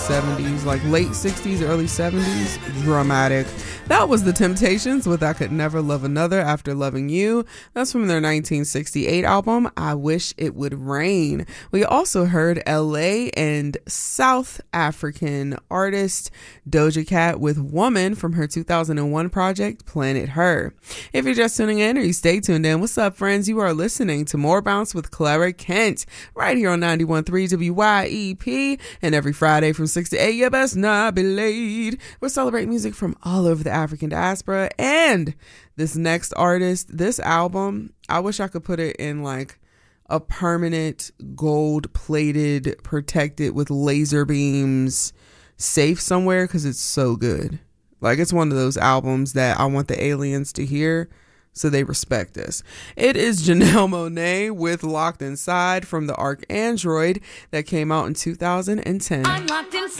70s, like late 60s, early 70s. Dramatic. That was The Temptations with I Could Never Love Another After Loving You. That's from their 1968 album, I Wish It Would Rain. We also heard LA and South African artist Doja Cat with Woman from her 2001 project Planet Her. If you're just tuning in or you stay tuned in, what's up, friends? You are listening to More Bounce with Clara Kent right here on 91.3 WYEP, and every Friday from 6 to 8, you best not be late. We're celebrating music from all over the African diaspora. And this next artist, this album, I wish I could put it in like a permanent gold plated, protected with laser beams safe somewhere, because it's so good. Like, it's one of those albums that I want the aliens to hear so they respect us. It is Janelle Monáe with Locked Inside from the Arc Android that came out in 2010. I'm locked inside.